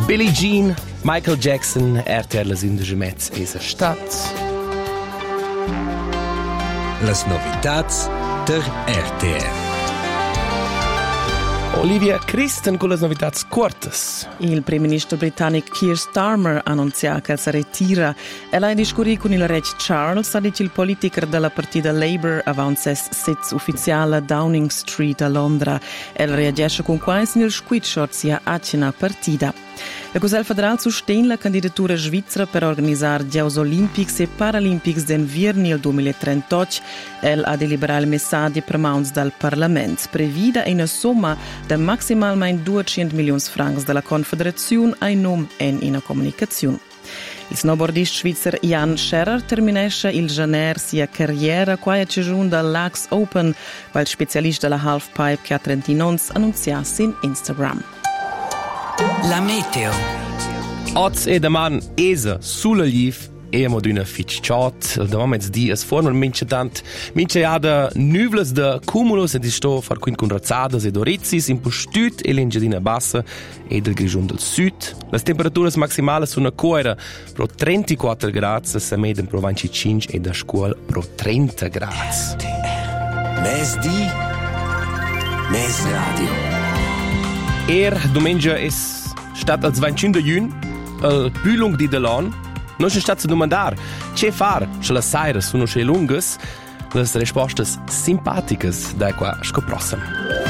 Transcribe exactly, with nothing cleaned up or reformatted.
Billie Jean, Michael Jackson, R T L las indegemets esa stat. Las novitats der R T L. Olivia Christen con le novitats cortas. Il primo ministro britannico Keir Starmer annuncia che si ritira e la discorri con il re Charles, ha detto il politico della partita Labour avanza il sitz ufficiale Downing Street a Londra e reagisce con quasi nel squidshot sia accena partita. Il Consiglio federale sostiene la candidatura svizzera per organizzare gli Olimpics e Paralympics d'inverno nel duemilatrentotto. El ha deliberato il messaggio per mano dal Parlamento. Previda una somma di maximalmente duecento milioni di francs della Confederazione a nome e in comunicazione. Il snowboardista svizzero Jan Scherrer terminesce il janer sia carriera quae cejun dal Lax Open, qual specialista della halfpipe che a trentinons annunciasse in Instagram. La meteo. Oz e daman esa sulla liv e mo d'una fitchot. Il daman mezz di es former mince tant mince ada nuvles de cumulus e di sto far quin con razzadas ed orizzis in postut e l'engedina bassa e del grigion del sud. Las temperaturas maximales sono coera pro trentaquattro gradi se meden pro venticinque e da scuol pro trenta gradi. Mes di, mes radio. Er domengia es stat als venticinque de jun, el Bühlung di Delon. Non c'è stato a domandar che far, se le saire sono che lungas, le rispostas simpaticas da qua scoprossam.